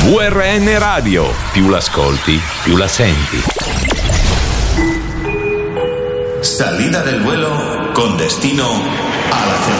VRN Radio, più l'ascolti, più la senti. Salida del vuelo con destino a la